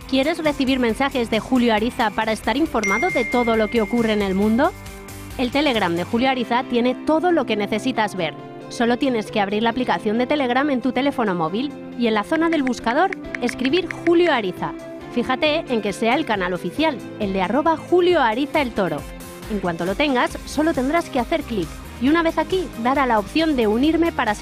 ¿Quieres recibir mensajes de Julio Ariza para estar informado de todo lo que ocurre en el mundo? El Telegram de Julio Ariza tiene todo lo que necesitas ver. Solo tienes que abrir la aplicación de Telegram en tu teléfono móvil y en la zona del buscador escribir Julio Ariza. Fíjate en que sea el canal oficial, el de @JulioArizaElToro. En cuanto lo tengas, solo tendrás que hacer clic y una vez aquí, dar a la opción de unirme para